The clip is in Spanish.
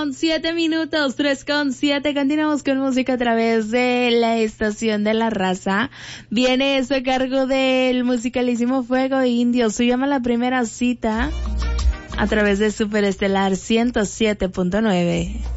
3:07, 3:07. Continuamos con música a través de la estación de la raza. Viene esto a cargo del musicalísimo Fuego Indio. Se llama La Primera Cita a través de Superestelar 107.9.